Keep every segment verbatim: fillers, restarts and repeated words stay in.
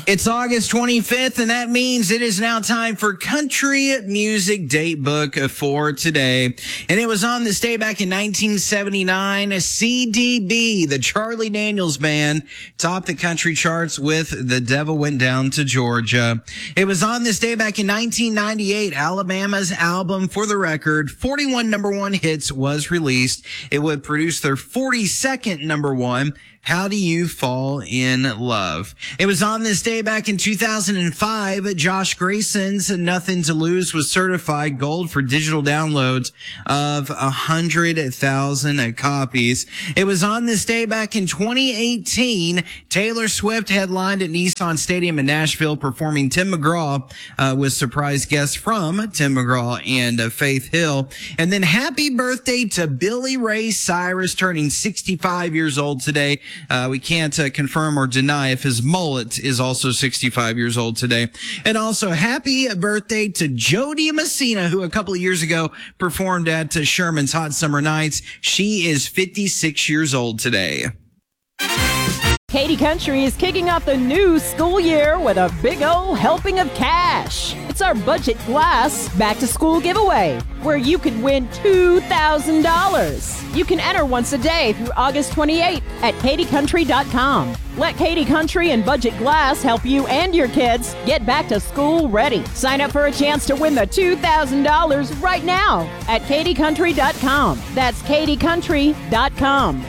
It's August twenty-fifth, and that means it is now time for Country Music Date Book for today. And it was on this day back in nineteen seventy-nine. C D B, the Charlie Daniels Band, topped the country charts with The Devil Went Down to Georgia. It was on this day back in nineteen ninety-eight. Alabama's album For the Record, forty-one number one hits, was released. It would produce their forty-second number one, How Do You Fall in Love? It was on this day back in two thousand five. Josh Grayson's Nothing to Lose was certified gold for digital downloads of one hundred thousand copies. It was on this day back in twenty eighteen. Taylor Swift headlined at Nissan Stadium in Nashville, performing Tim McGraw uh, with surprise guests from Tim McGraw and uh, Faith Hill. And then happy birthday to Billy Ray Cyrus, turning sixty-five years old today. Uh, we can't uh, confirm or deny if his mullet is also sixty-five years old today. And also happy birthday to Jody Messina, who a couple of years ago performed at uh, Sherman's Hot Summer Nights. She is fifty-six years old today. Katy Country is kicking off the new school year with a big ol' helping of cash. It's our Budget Glass Back to School giveaway, where you could win two thousand dollars. You can enter once a day through August twenty-eighth at katy country dot com. Let Katy Country and Budget Glass help you and your kids get back to school ready. Sign up for a chance to win the two thousand dollars right now at katy country dot com. That's katy country dot com.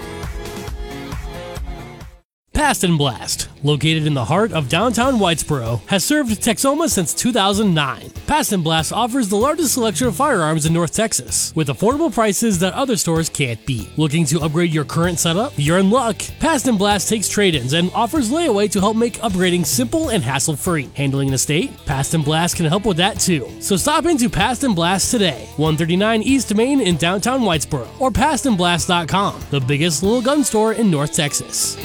Past and Blast, located in the heart of downtown Whitesboro, has served Texoma since two thousand nine. Past and Blast offers the largest selection of firearms in North Texas, with affordable prices that other stores can't beat. Looking to upgrade your current setup? You're in luck. Past and Blast takes trade-ins and offers layaway to help make upgrading simple and hassle-free. Handling an estate? Past and Blast can help with that too. So stop into Past and Blast today, one thirty-nine East Main in downtown Whitesboro, or past and blast dot com, the biggest little gun store in North Texas.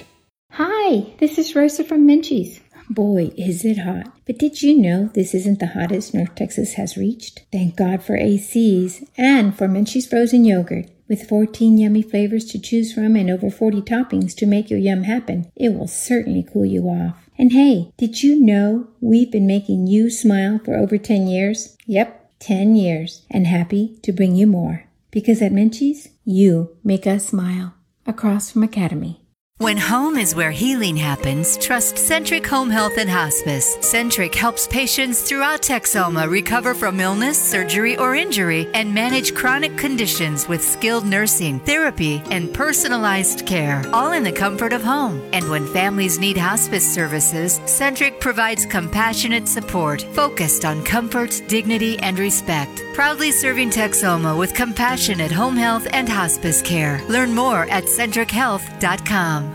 Hi, this is Rosa from Minchie's. Boy, is it hot. But did you know this isn't the hottest North Texas has reached? Thank God for A Cs and for Minchie's frozen yogurt. With fourteen yummy flavors to choose from and over forty toppings to make your yum happen, it will certainly cool you off. And hey, did you know we've been making you smile for over ten years? Yep, ten years. And happy to bring you more. Because at Minchie's, you make us smile. Across from Academy. When home is where healing happens, trust Centric Home Health and Hospice. Centric helps patients throughout Texoma recover from illness, surgery, or injury and manage chronic conditions with skilled nursing, therapy, and personalized care, all in the comfort of home. And when families need hospice services, Centric provides compassionate support focused on comfort, dignity, and respect. Proudly serving Texoma with compassionate home health and hospice care. Learn more at centric health dot com.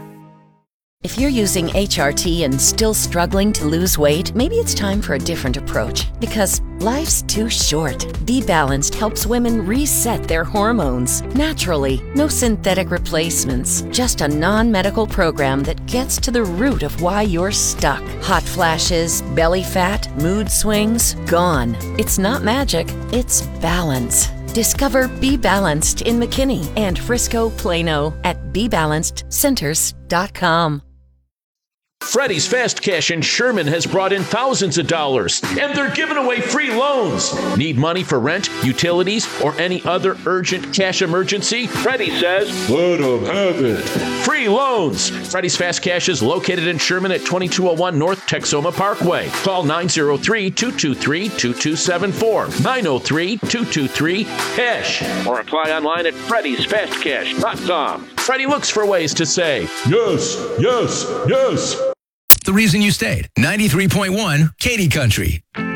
If you're using H R T and still struggling to lose weight, maybe it's time for a different approach. Because life's too short. Be Balanced helps women reset their hormones naturally. No synthetic replacements. Just a non-medical program that gets to the root of why you're stuck. Hot flashes, belly fat, mood swings, gone. It's not magic, it's balance. Discover Be Balanced in McKinney and Frisco, Plano at be balanced centers dot com. Freddy's Fast Cash in Sherman has brought in thousands of dollars, and they're giving away free loans. Need money for rent, utilities, or any other urgent cash emergency? Freddy says, let them have it. Free loans. Freddy's Fast Cash is located in Sherman at twenty-two oh one North Texoma Parkway. Call nine oh three, two two three, two two seven four, nine oh three, two two three, cash, or apply online at freddys fast cash dot com. Freddy looks for ways to say, yes, yes, yes. The reason you stayed. ninety-three point one Katy Country.